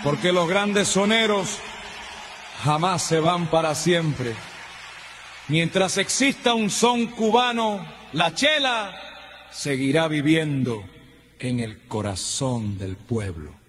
porque los grandes soneros jamás se van para siempre. Mientras exista un son cubano, la chela seguirá viviendo en el corazón del pueblo.